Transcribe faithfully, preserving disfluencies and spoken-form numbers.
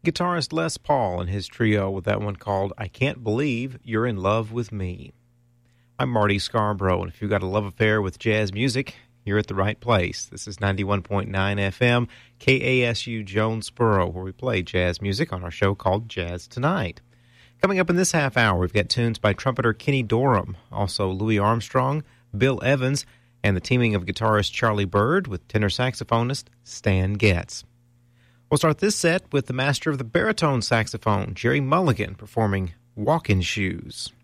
Guitarist Les Paul and his trio with that one called I Can't Believe You're in Love with Me. I'm Marty Scarborough, and if you've got a love affair with jazz music, you're at the right place. This is ninety-one point nine F M, K A S U Jonesboro, where we play jazz music on our show called Jazz Tonight. Coming up in this half hour, we've got tunes by trumpeter Kenny Dorham, also Louis Armstrong, Bill Evans, and the teaming of guitarist Charlie Byrd with tenor saxophonist Stan Getz. We'll start this set with the master of the baritone saxophone, Jerry Mulligan, performing Walking Shoes.